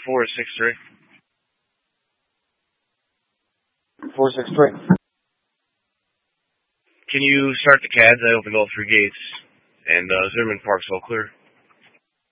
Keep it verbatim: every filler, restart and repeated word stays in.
four six three. four six three. Can you start the C A Ds? I opened all three gates, and uh, Zimmerman Park's all clear.